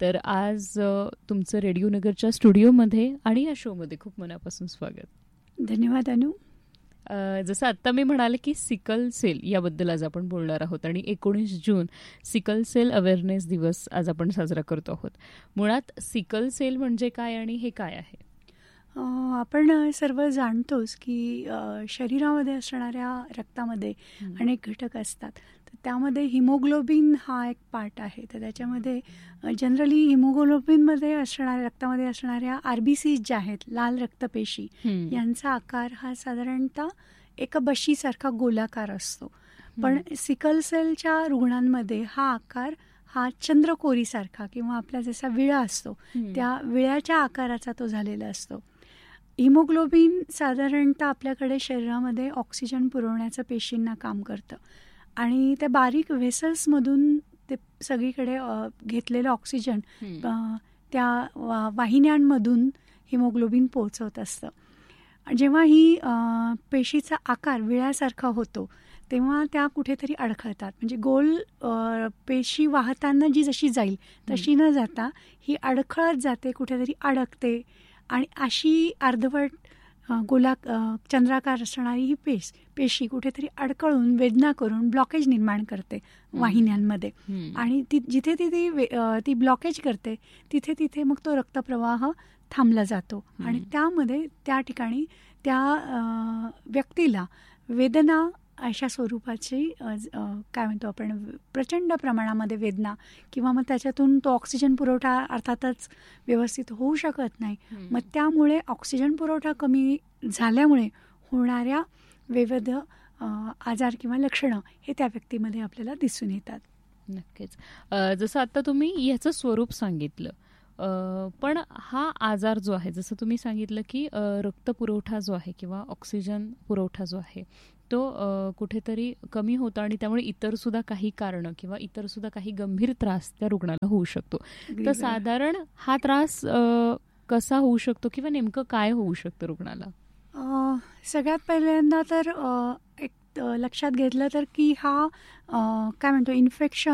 तर आज तुमचं रेडिओ नगरच्या स्टुडिओमध्ये आणि या शोमध्ये खूप मनापासून स्वागत. धन्यवाद अनु. जसं आत्ता मी म्हणाले की सिकल सेल याबद्दल आज आपण बोलणार आहोत आणि 19 जून सिकल सेल अवेअरनेस दिवस आज आपण साजरा करतो आहोत. मुळात सिकल सेल म्हणजे काय आणि हे काय आहे? आपण सर्व जाणतोच की शरीरामध्ये असणाऱ्या रक्तामध्ये अनेक घटक असतात. तर त्यामध्ये हिमोग्लोबिन हा एक पार्ट आहे. तर त्याच्यामध्ये जनरली हिमोग्लोबिनमध्ये असणाऱ्या रक्तामध्ये असणाऱ्या RBCs ज्या आहेत, लाल रक्तपेशी, यांचा आकार हा साधारणतः एका बशीसारखा गोलाकार असतो. पण सिकल सेलच्या रुग्णांमध्ये हा आकार हा चंद्रकोरीसारखा किंवा आपला जसा विळा असतो त्या विळ्याच्या आकाराचा तो झालेला असतो. हिमोग्लोबिन साधारणतः आपल्याकडे शरीरामध्ये ऑक्सिजन पुरवण्याचं पेशींना काम करतं आणि त्या बारीक व्हेसल्समधून ते सगळीकडे घेतलेलं ऑक्सिजन त्या वाहिन्यांमधून हिमोग्लोबिन पोहोचवत असतं. जेव्हा ही पेशीचा आकार विळ्यासारखा होतो तेव्हा त्या कुठेतरी अडखळतात. म्हणजे गोल पेशी वाहताना जी जशी जाईल तशी न जाता ही अडखळत जाते, कुठेतरी अडकते आणि अशी अर्धवट चंद्राकार असणारी ही पेशी कुठेतरी अडकळून वेदना करून ब्लॉकेज निर्माण करते वाहिन्यांमध्ये आणि जिथे ती ब्लॉकेज करते तिथे मग तो रक्तप्रवाह थांबला जातो आणि त्यामध्ये त्या ठिकाणी त्या व्यक्तीला वेदना अशा स्वरूपाची काय म्हणतो आपण प्रचंड प्रमाणामध्ये वेदना किंवा मग त्याच्यातून तो ऑक्सिजन पुरवठा अर्थातच व्यवस्थित होऊ शकत नाही. मग त्यामुळे ऑक्सिजन पुरवठा कमी झाल्यामुळे होणाऱ्या विविध आजार किंवा लक्षणं हे त्या व्यक्तीमध्ये आपल्याला दिसून येतात. नक्कीच. जसं आता तुम्ही याचं स्वरूप सांगितलं, पण हा आजार जो आहे जसं तुम्ही सांगितलं की रक्तपुरवठा जो आहे किंवा ऑक्सिजन पुरवठा जो आहे तो कुठेतरी कमी होतो आणि त्यामुळे इतर सुद्धा काही कारणं किंवा इतर सुद्धा काही गंभीर त्रास त्या रुग्णाला होऊ शकतो. तर साधारण हा त्रास कसा होऊ शकतो किंवा नेमकं काय होऊ शकतं रुग्णाला? सगळ्यात पहिल्यांदा तर एक लक्षात घेतलं तर की हा काय म्हणतो इन्फेक्शन